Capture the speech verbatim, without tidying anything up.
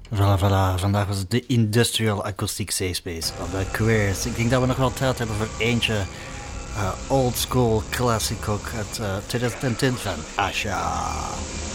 Voilà, voilà. Vandaag was het de Industrial Acoustic Safe Space van de Queers. Ik denk dat we nog wel tijd hebben voor eentje uh, old school classic ook uit uh, twintig twintig van Asha.